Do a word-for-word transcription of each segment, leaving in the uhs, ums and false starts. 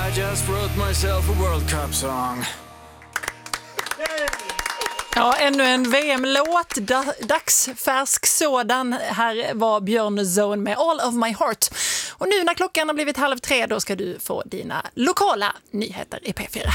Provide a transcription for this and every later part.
I just wrote myself a World Cup song. Ja, ännu en V M-låt, da- dagsfärsk sådan. Här var Björn Zone med All of My Heart. Och nu när klockan har blivit halv tre, då ska du få dina lokala nyheter i P fyra.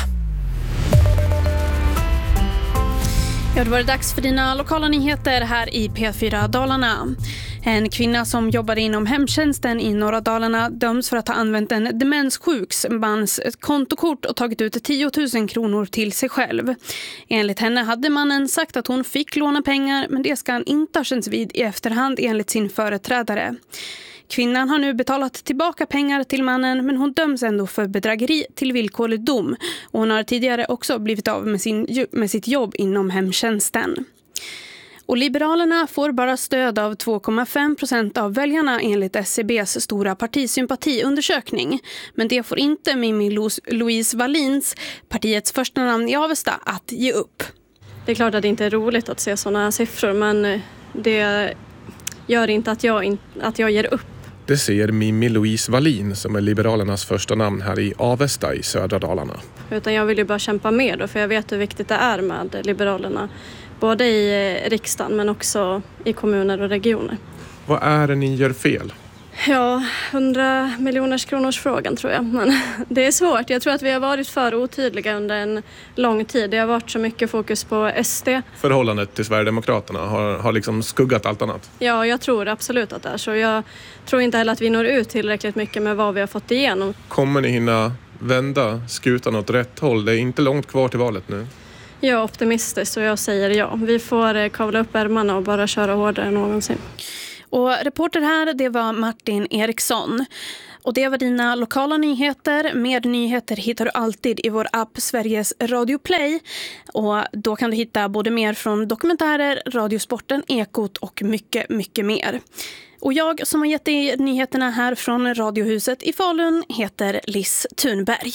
Ja, då var det dags för dina lokala nyheter här i P fyra Dalarna. En kvinna som jobbade inom hemtjänsten i norra Dalarna döms för att ha använt en demenssjuks mans kontokort och tagit ut tio tusen kronor till sig själv. Enligt henne hade mannen sagt att hon fick låna pengar, men det ska han inte ha känts vid i efterhand enligt sin företrädare. Kvinnan har nu betalat tillbaka pengar till mannen, men hon döms ändå för bedrägeri till villkorlig dom. Och hon har tidigare också blivit av med, sin, med sitt jobb inom hemtjänsten. Och Liberalerna får bara stöd av två komma fem procent av väljarna enligt S C B:s stora partisympatiundersökning. Men det får inte Mimmi Louise Wallins, partiets första namn i Avesta, att ge upp. Det är klart att det inte är roligt att se sådana siffror, men det gör inte att jag, in, att jag ger upp. Det säger Mimmi Louise Wallin som är Liberalernas första namn här i Avesta i södra Dalarna. Utan jag vill ju bara kämpa mer då, för jag vet hur viktigt det är med Liberalerna. Både i riksdagen men också i kommuner och regioner. Vad är det ni gör fel? Ja, hundra miljoners kronors frågan tror jag. Men det är svårt. Jag tror att vi har varit för otydliga under en lång tid. Det har varit så mycket fokus på S D. Förhållandet till Sverigedemokraterna har, har liksom skuggat allt annat. Ja, jag tror absolut att det är så. Jag tror inte heller att vi når ut tillräckligt mycket med vad vi har fått igenom. Kommer ni hinna vända skutan åt rätt håll? Det är inte långt kvar till valet nu. Jag är optimistisk och jag säger ja. Vi får kavla upp ärmarna och bara köra hårdare än någonsin. Och reporter här, det var Martin Eriksson. Och det var dina lokala nyheter. Mer nyheter hittar du alltid i vår app Sveriges Radio Play. Och då kan du hitta både mer från dokumentärer, Radiosporten, Ekot och mycket, mycket mer. Och jag som har gett dig nyheterna här från Radiohuset i Falun heter Liss Thunberg.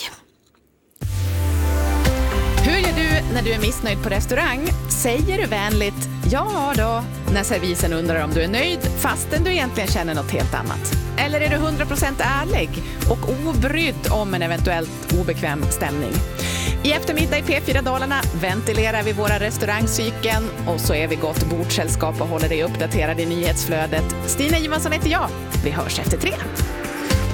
Hur gör du när du är missnöjd på restaurang? Säger du vänligt ja då när servisen undrar om du är nöjd fastän du egentligen känner något helt annat? Eller är du hundra procent ärlig och obrydd om en eventuellt obekväm stämning? I eftermiddag i P fyra Dalarna ventilerar vi våra restaurangcykeln och så är vi gott bordsällskap och håller dig uppdaterad i nyhetsflödet. Stina Johansson heter jag. Vi hörs efter tre.